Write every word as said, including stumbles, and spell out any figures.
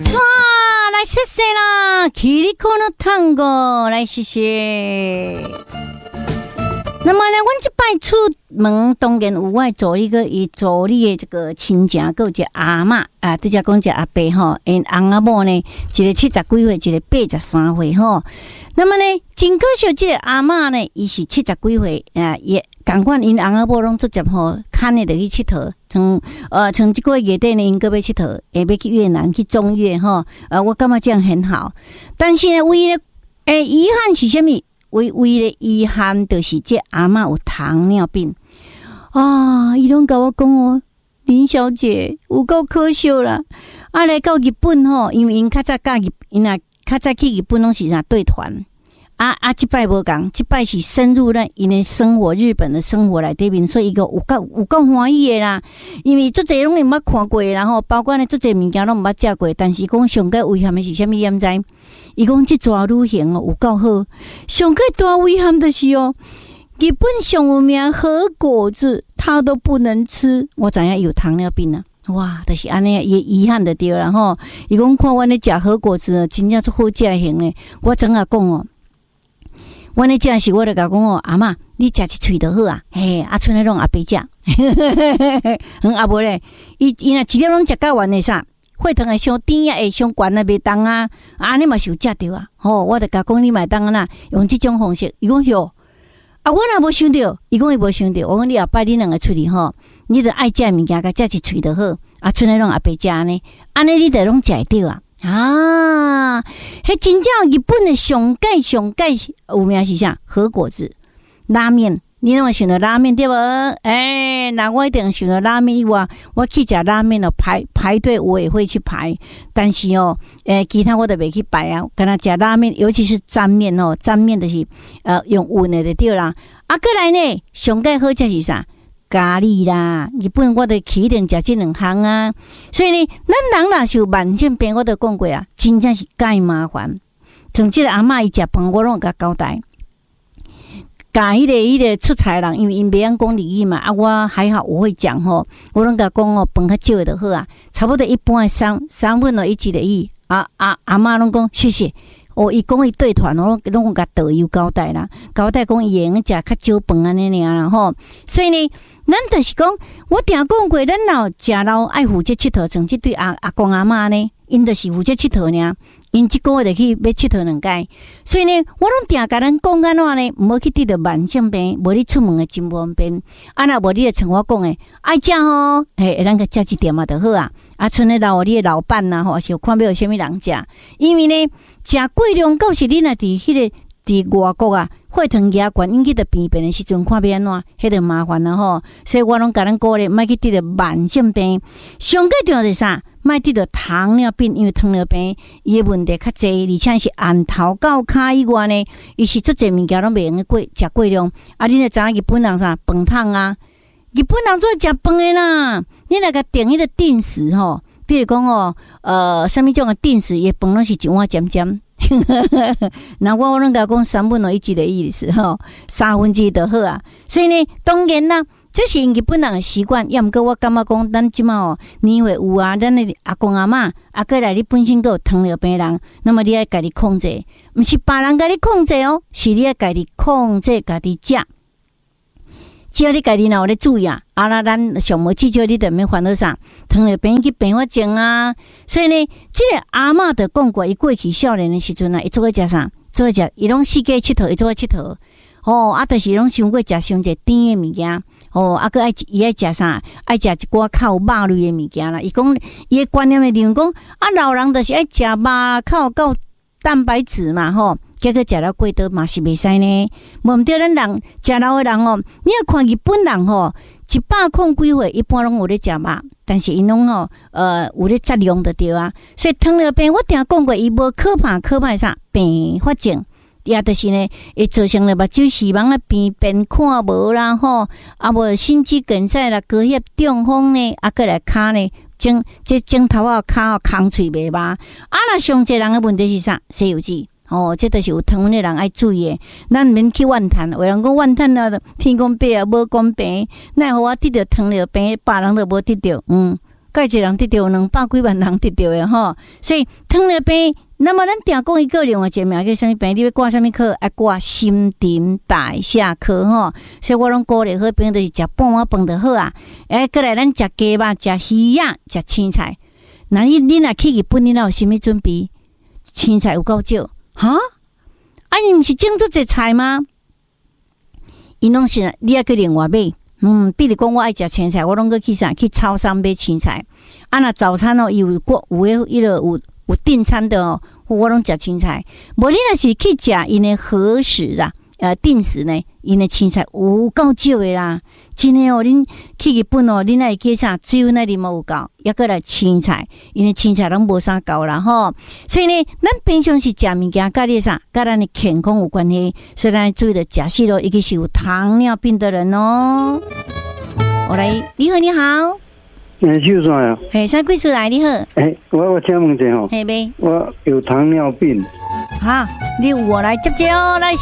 唰，来谢谢啦，キリコの単語来谢谢。那么呢，阮这摆出门当然有我做一个以做你的这个亲戚，还有一个阿嬷啊，拄则讲一个阿伯吼，因翁仔某呢，一个七十几岁，一个八十三岁吼。那么呢，真可惜，这个阿嬷呢，伊是七十几岁啊，也同款因翁仔某拢做接吼，牵的就去佚佗。从呃从这个月底呢，因个要佚佗，也要去越南去中越吼。呃，我感觉这样很好，但是呢，为了诶遗憾是啥物？为为了遗憾，就是这阿嬷有糖尿病啊！伊拢甲我讲哦，林小姐有够可惜啦！啊，来到日本吼，因为因较早甲日，因啊较早去日本拢是啥对团啊啊！这摆无共，这摆是深入咱因的生活，日本的生活内底面，所以伊个有够有够欢喜的啦！因为足侪拢毋捌看过，然后包括呢足侪物件拢毋捌食过，但是讲上个遗憾的是啥物？你毋知？伊讲这抓旅行哦有够好，上个大遗憾的是哦，日本上有名和果子他都不能吃，我知影有糖尿病啊！哇，就是安尼也遗憾的对啦吼。伊讲看阮咧食和果子，真正足好食型诶。我怎啊讲哦？阮咧食是我咧甲讲哦，阿嬷你食一喙就好啊，嘿，啊剩诶拢阿伯食，嗯啊无咧，伊伊若一粒拢食到完诶啥？血糖会伤低啊，会伤悬啊，袂当啊，啊你嘛是有食着啊，吼、哦，我就甲讲你嘛当啊啦，用这种方式，伊讲哟，啊我若无想着，伊讲伊无想着，我讲你后摆你两个出去吼，你着爱食物件，甲食一喙就好，啊剩诶拢阿伯食呢，安尼你着拢食会着啊，啊，迄真正日本诶上界上界有名是啥？和果子拉面。你拢会想到拉面对无？诶、欸，那我一定想到拉面以外，我去食拉面哦，排排队我也会去排，但是哦，诶、欸，其他我都袂去排啊。干那食拉面，尤其是沾面哦，沾面就是呃用温的就对啦。啊，过来呢，上界好食是啥？咖喱啦，日本我都去一定食这两项啊。所以呢，咱人若是有慢性病，我都讲过啊，真正是介麻烦。从这个阿嬷伊食饭，我拢甲交代。甲迄个迄个出菜人，因为因袂晓讲日语嘛，啊，我还好我会讲吼，我拢甲讲哦，饭较少就好啊，差不多一般的三三分哦，一一个亿，啊啊阿嬷拢讲谢谢，哦，伊讲伊对团哦，拢甲导游交代啦，交代讲伊会用食较少饭安尼尔啦吼，所以呢，咱就是讲，我定讲过，咱老食老爱负责佚佗，像即对阿阿公阿嬷呢，因就是负责佚佗尔。因即个月就去要佚佗两届，所以呢，我拢定甲咱讲安怎呢？无去得着慢性病，无你出门诶真方便。啊，若无你会像我讲诶，爱食吼，嘿，咱个食一点嘛就好啊。啊，剩诶老你诶老板呐吼，是看要有啥物人食，因为呢，食过量到时你若伫迄个伫外国啊，血糖压悬，引起着病变诶时阵，看要安怎，迄个麻烦啦吼。所以我拢甲咱鼓励，莫去得着慢性病。上个重要是啥？莫得着糖尿病，因为糖尿病伊诶问题较济，而且是按头到骹以外呢，伊是足济物件拢袂用过食过量。啊，你若知影日本人啥饭桶啊？日本人做食饭诶啦，你若甲定迄个定时吼，比如讲哦，呃，啥物种诶定时，伊饭拢是一碗尖尖。那我拢甲讲三分哦一一的意思吼，三分之一就好啊。所以呢，当然啦。这是日本人的习惯，要毋过我感觉讲，咱即马哦，年岁有啊，咱的阿公阿嬷，啊，过来你本身ก็有糖尿病人，那么你要家己控制，毋是别人家己控制哦，是你要家己控制家己食。只要你家己若有咧注意啊，啊啦，咱上无至少你就免烦恼啥，糖尿病去并发症啊。所以呢，这个阿嬷就讲过，伊过去少年的时阵啊，伊做伙食啥？做伙食，伊拢四界佚佗，伊做伙佚佗。哦，啊，就是拢想过食伤济甜的物件。哦，啊，佮爱伊爱食啥？爱食一寡较有肉类的物件啦。伊讲伊的观念的认为讲，啊，老人就是爱食肉，较有够蛋白质嘛，吼。结果食了过多嘛是袂使呢。无毋对，咱人食老的人哦，你要看日本人吼，一百空几岁一般拢有咧食肉，但是因拢哦，呃，有咧质量就对啊。所以糖尿病我定讲过，伊无可怕可怕啥并发症。也就是呢，会造成了目睭视网啊变变看无啦吼，啊无心肌梗塞啦、高血中风呢，啊过来骹呢，种这种头啊骹哦空喙袂麻，啊若上济人的问题是啥？西游记哦，这都是有糖分的人爱注意的，咱毋免去怨叹，有人讲怨叹啊，天公伯啊无公平，奈何我得着糖尿病，别人都无得着，嗯。 介济人得到，两百几万人得到的吼。所以糖尿病，那么咱定讲伊个另外一个名叫什么病？你要挂什么科？要挂新陈代谢科吼。所以我拢鼓励好朋友就是食半碗饭就好啊。诶，过来咱食鸡肉、食鱼啊、食青菜。那你你若去日本，你若有啥物准备？青菜有够少，哈？啊，你毋是种足济菜吗？伊拢是你要去另外买。嗯，比如讲我爱食青菜，我拢去去啥？去超商买青菜。啊，那早餐哦，有过有诶，伊个有有订餐的哦，我拢食青菜。无你若是去食因诶和食啦，呃，定时呢，因诶青菜有够少诶啦。真诶哦，恁去日本哦，恁来去啥？只有那里无有够，抑过来青菜，因为青菜拢无啥够啦吼。所以呢，咱平常时食物件，甲你啥，甲咱的健康有关系，所以咱注意着食食咯，尤其是有糖尿病的人哦。我来，你好，你好。 诶，秀山啊。 嘿，啥几岁来？你好。 诶，我我请问一下吼。 嘿呗。 我有糖尿病。 哈，你我来接接哦，来